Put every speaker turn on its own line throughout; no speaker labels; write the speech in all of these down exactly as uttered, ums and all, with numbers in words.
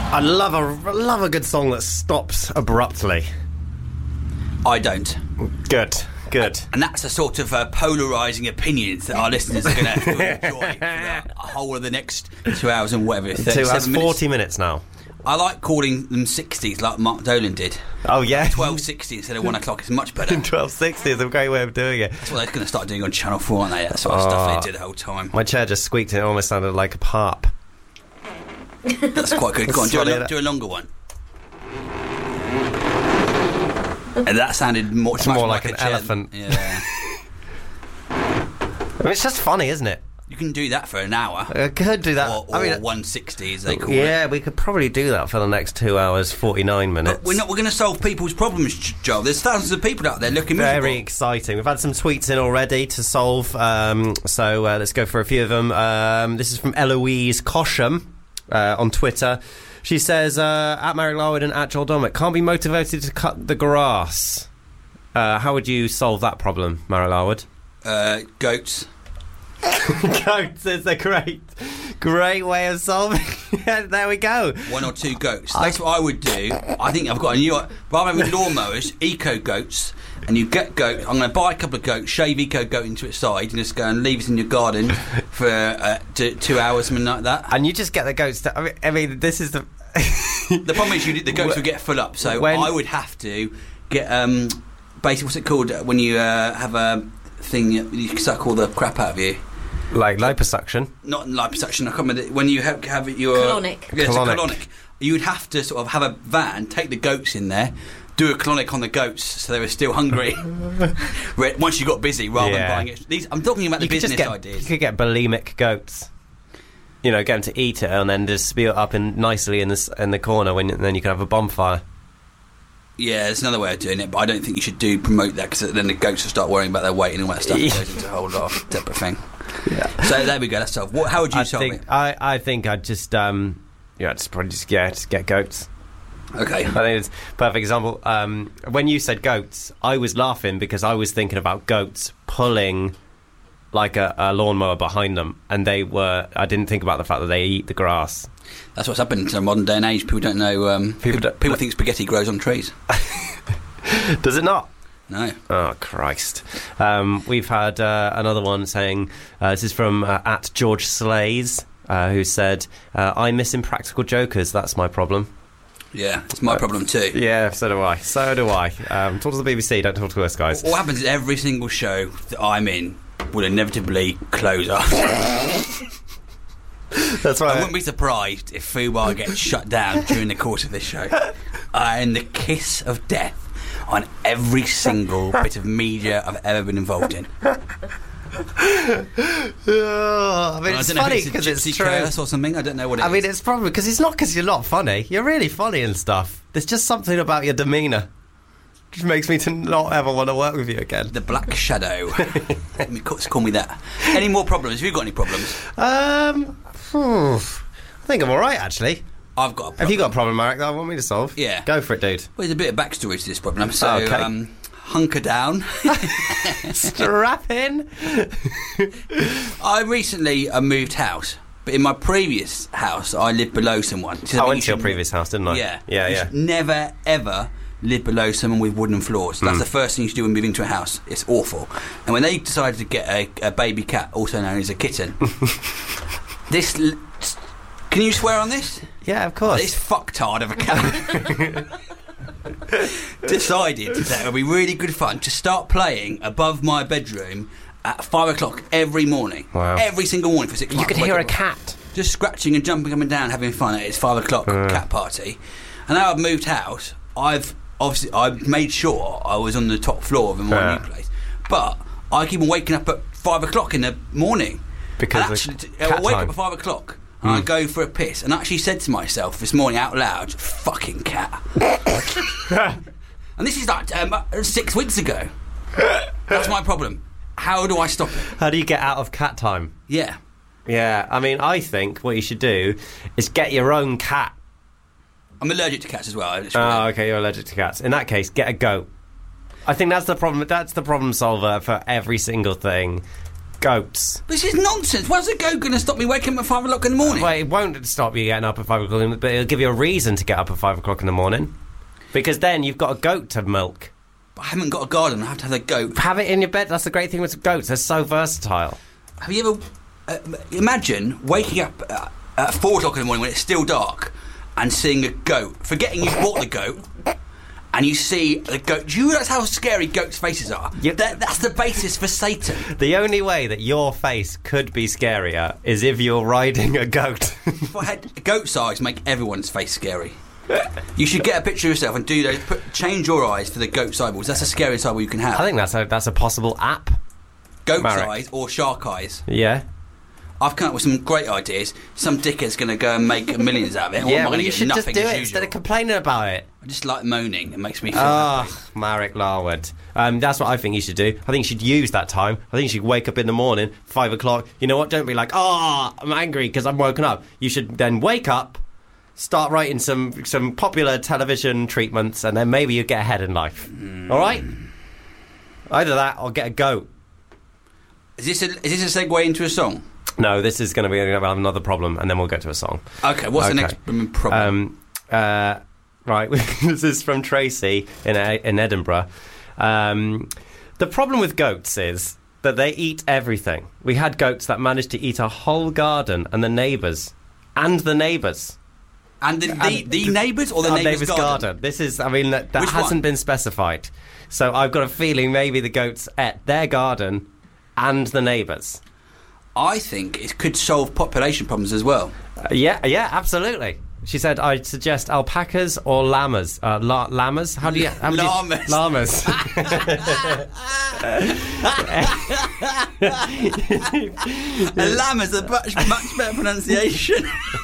I love a, I love a good song that stops abruptly.
I don't.
Good, good.
And that's the sort of uh, polarising opinions that our listeners are going to have to enjoy for the whole of the next two hours and whatever.
Two hours, forty minutes now.
I like calling them sixties like Mark Dolan did.
Oh, yeah?
twelve sixty instead of one o'clock is much better.
twelve sixty is a great way of doing it.
That's what they're going to start doing on Channel four, aren't they? That sort of
oh,
stuff they did the whole time.
My chair just squeaked and it almost sounded like a harp.
That's quite good. Go on, do a, do a longer one. And that sounded much,
it's
much
more
like,
like an
chair.
elephant.
Yeah.
I mean, it's just funny, isn't it?
You can do that for an hour.
I could do that.
Or, or
I mean,
one sixty, as they call
yeah,
it.
Yeah, we could probably do that for the next two hours, forty-nine minutes.
But we're not. We're going to solve people's problems, Joel. There's thousands of people out there looking miserable.
Very exciting. We've had some tweets in already to solve, um, so uh, let's go for a few of them. Um, this is from Eloise Cosham uh, on Twitter. She says, uh, at Marek Larwood and at Joel Dommett, can't be motivated to cut the grass. Uh, how would you solve that problem, Marek Larwood?
Uh, goats.
Goats is a great, great way of solving it. There we go.
One or two goats. That's I, what I would do. I think I've got a new... Rather than lawnmowers, eco goats, and you get goats. I'm going to buy a couple of goats, shave eco goat into its side, and just go and leave it in your garden for uh, two, two hours, something like that.
And you just get the goats to... I mean, I mean this is the...
The problem is you, the goats will get full up, so
when,
I would have to get... Um, basically, what's it called when you uh, have a thing, you suck all the crap out of you?
Like liposuction?
Not liposuction, I can't remember. When you have, have your...
Colonic.
Yes,
colonic.
a colonic. You would have to sort of have a van, take the goats in there, do a colonic on the goats so they were still hungry once you got busy, rather yeah. than buying it. These, I'm talking about the
you
business
get,
ideas.
You could get bulimic goats. You know, get them to eat it and then just spew it up in nicely in the, in the corner, when, and then you can have a bonfire.
Yeah, there's another way of doing it, but I don't think you should do promote that, because then the goats will start worrying about their weight and all that stuff. It goes into a whole lot of separate thing. Yeah. So there we go. That's solved. What, how would you
I
solve
think,
it?
I, I think I'd just um, yeah, just probably just yeah, just get goats.
Okay.
I think it's a perfect example. Um, when you said goats, I was laughing because I was thinking about goats pulling like a, a lawnmower behind them, and they were. I didn't think about the fact that they eat the grass.
That's what's happened in modern day and age. People don't know. Um, people, people, don't, people think spaghetti grows on trees.
Does it not?
No.
Oh, Christ. Um, we've had uh, another one saying, uh, this is from uh, at George Slays, uh, who said, uh, I miss Impractical Jokers, that's my problem.
Yeah, it's my uh, problem too.
Yeah, so do I. So do I. Um, talk to the B B C, don't talk to us, guys.
What happens is every single show that I'm in will inevitably close up.
That's right.
I wouldn't be surprised if Fubar gets shut down during the course of this show. Uh, in the kiss of death on every single bit of media I've ever been involved in.
Oh, I mean, it's funny because it's,
it's
true.
Curse or something. I don't know what it
I
is.
mean, it's probably because it's not because you're not funny. You're really funny and stuff. There's just something about your demeanour which makes me to not ever want to work with you again.
The Black Shadow. Let me call, call me that. Any more problems? Have you got any problems?
Um, I think I'm all right, actually.
I've got a problem.
Have you got a problem, Marek, that I want me to solve?
Yeah.
Go for it, dude.
Well, there's a bit of backstory to this problem. So,
oh, okay.
um, hunker down.
Strap in.
I recently uh, moved house, but in my previous house, I lived below someone. So
I went to your previous house, didn't I?
Yeah.
Yeah,
you
yeah.
should never, ever live below someone with wooden floors. That's mm. the first thing you should do when moving to a house. It's awful. And when they decided to get a, a baby cat, also known as a kitten, this... L- Can you swear on this?
Yeah, of course.
This fucktard of a cat decided that it would be really good fun to start playing above my bedroom at five o'clock every morning.
Wow.
Every single morning for six
you
months.
You could hear a cat.
Just scratching and jumping up and down, having fun at its five o'clock uh. cat party. And now I've moved house, I've obviously I've made sure I was on the top floor of my
yeah.
new place. But I keep on waking up at five o'clock in the morning.
Because
actually, I wake time. up at five o'clock. And mm. I go for a piss, and I actually said to myself this morning out loud, fucking cat. And this is like um, six weeks ago. That's my problem. How do I stop it?
How do you get out of cat time?
Yeah.
Yeah, I mean, I think what you should do is get your own cat.
I'm allergic to cats as well.
Oh, okay, you're allergic to cats. In that case, get a goat. I think that's the problem. That's the problem solver for every single thing. Goats.
This is nonsense. Why's a goat going to stop me waking up at five o'clock in the morning?
Well, it won't stop you getting up at five o'clock in the morning, but it'll give you a reason to get up at five o'clock in the morning. Because then you've got a goat to milk.
But I haven't got a garden. I have to have a goat.
Have it in your bed. That's the great thing with goats. They're so versatile.
Have you ever... Uh, imagine waking up uh, at four o'clock in the morning when it's still dark and seeing a goat, forgetting you bought the goat, and you see the goat. Do you realise how scary goats' faces are?
You,
that, that's the basis for Satan.
The only way that your face could be scarier is if you're riding a goat.
If I had goat's eyes, make everyone's face scary. You should get a picture of yourself and do those. Put, change your eyes for the goat's eyeballs. That's the scariest eyeball you can have.
I think that's a, that's a possible app.
Goat's
Marek.
eyes or shark eyes.
Yeah.
I've come up with some great ideas. Some dickhead's going to go and make millions out of it.
Yeah,
I'm
well,
going to
you
get
should
nothing
just do
as
it
usual.
instead of complaining about it.
I just like moaning. It makes me feel
Oh,
happy.
Marek Larwood. Um, that's what I think you should do. I think you should use that time. I think you should wake up in the morning, five o'clock. You know what? Don't be like, oh, I'm angry because I'm woken up. You should then wake up, start writing some some popular television treatments, and then maybe you get ahead in life. Mm. All right? Either that or get a goat.
Is this a, is this a segue into a song?
No, this is going to be we'll have another problem, and then we'll go to a song.
Okay, what's
okay.
the next problem?
Um, uh, right, this is from Tracy in in Edinburgh. Um, the problem with goats is that they eat everything. We had goats that managed to eat a whole garden and the neighbours. And the neighbours.
And the, the,
and
the neighbours or the
our
neighbours'
neighbour's
garden?
garden? This is, I mean, that, that
Which
hasn't
one?
been specified. So I've got a feeling maybe the goats ate their garden and the neighbours.
I think it could solve population problems as well.
Uh, yeah, yeah, absolutely. She said, I'd suggest alpacas or llamas. Uh, la- llamas? How do you... How do you
Llamas.
Llamas.
A llama is a much, much better pronunciation.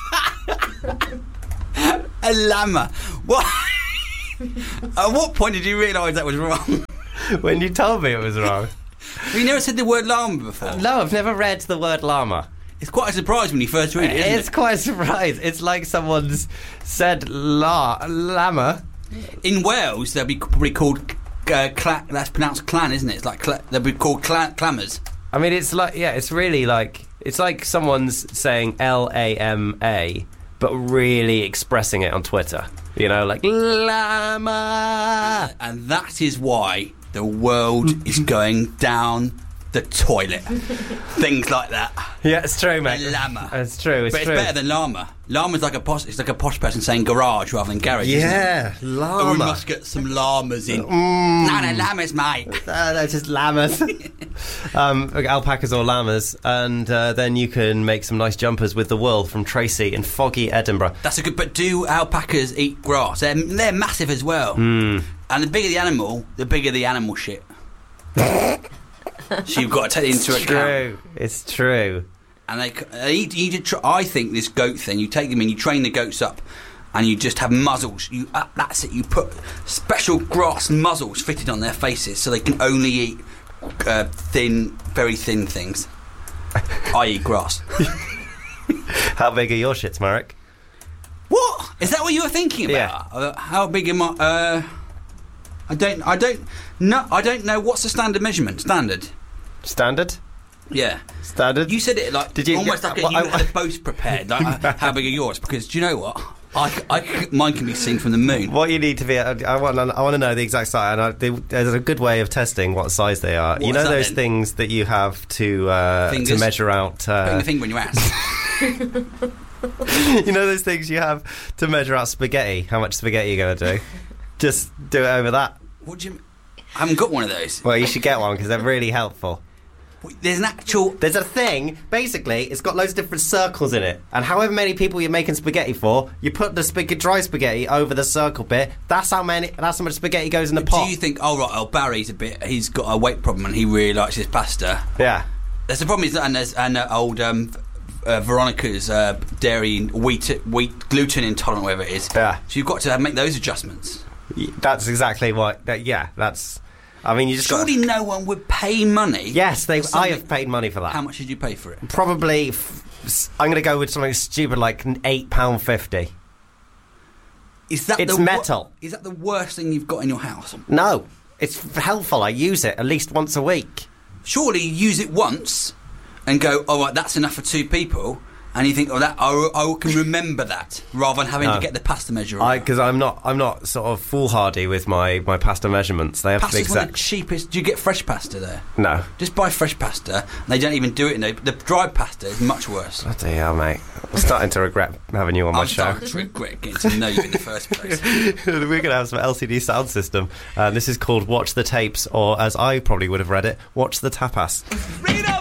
A llama. What? At what point did you realise that was wrong?
When you told me it was wrong.
Have you never said the word llama before?
No, I've never read the word llama.
It's quite a surprise when you first read it, isn't
It's
it?
quite a surprise. It's like someone's said la llama.
In Wales, they'll be probably called... Uh, cla- that's pronounced clan, isn't it? It's like cla- they'll be called cla- clammers.
I mean, it's like, yeah, it's really like, it's like someone's saying L A M A, but really expressing it on Twitter. You know, like, llama.
And that is why the world is going down the toilet. Things like that.
Yeah, it's true, mate.
A llama.
It's true, it's
but
true.
it's better than llama. Llama's like a posh, it's like a posh person saying garage rather than garage.
Yeah,
isn't it?
llama.
Oh, we must get some llamas in.
Mm.
No, no, llamas, mate.
Uh, no, just llamas. um, alpacas or llamas, and uh, then you can make some nice jumpers with the wool from Tracy in foggy Edinburgh.
That's a good. But do alpacas eat grass? They're they're massive as well.
Mm.
And the bigger the animal, the bigger the animal shit. So you've got to take it into
It's
account.
true. It's true.
And they, they you need to try, I think this goat thing, you take them in, you train the goats up, and you just have muzzles. You uh, that's it. You put special grass muzzles fitted on their faces so they can only eat uh, thin, very thin things, that is grass.
How big are your shits, Marek?
What is that? What you were thinking about?
Yeah.
Uh, how big am I? Uh, I don't. I don't. No, I don't know. What's the standard measurement? Standard.
Standard?
Yeah.
Standard?
You said it like
Did you-
almost
yeah,
like a,
well,
you
I-
had a boast prepared. Like, uh, how big are yours? Because do you know what? I, I, mine can be seen from the moon.
What you need to be, I, I want, I want to know the exact size. And I, they, there's a good way of testing what size they are. you
What's
know
that
those
then?
things that you have to uh, to
Fingers?
measure out.
Putting
Uh,
the finger in your ass.
you know those things you have to measure out spaghetti. How much spaghetti you're going to do? Just do it over that.
What do you? I haven't got one of those.
Well, you should get one because they're really helpful.
There's an actual.
There's a thing, basically, it's got loads of different circles in it. And however many people you're making spaghetti for, you put the spag- dry spaghetti over the circle bit. That's how many. That's how much spaghetti goes in the pot.
Do you think? Oh right, oh Barry's a bit. He's got a weight problem and he really likes his pasta.
Yeah.
There's the problem is, and there's and uh, old um, uh, Veronica's uh, dairy, wheat, wheat, gluten intolerant, whatever it is.
Yeah.
So you've got to make those adjustments.
That's exactly what. That, yeah, that's. I mean, you just
Surely
got.
no one would pay money.
Yes, they.
for
I
something-
have paid money for that.
How much did you pay for it?
Probably. F- I'm going to go with something stupid like eight pound fifty.
Is that
It's
the wo-
metal.
Is that the worst thing you've got in your house?
No, it's f- helpful. I use it at least once a week.
Surely you use it once. and go, oh, right, that's enough for two people. And you think, oh, that I, I can remember that, rather than having
no.
to get the pasta measure.
Because I'm not, I'm not sort of foolhardy with my, my pasta measurements. They have
Pasta's
to be exact.
One of the cheapest. Do you get fresh pasta there?
No.
Just buy fresh pasta. And they don't even do it in the, the dried pasta is much worse.
Bloody hell, mate! I'm starting to regret having you on my
I'm
show.
starting to regret getting to know you in the first place.
We're going to have some L C D sound system. Uh, this is called Watch the Tapes, or as I probably would have read it, Watch the Tapas.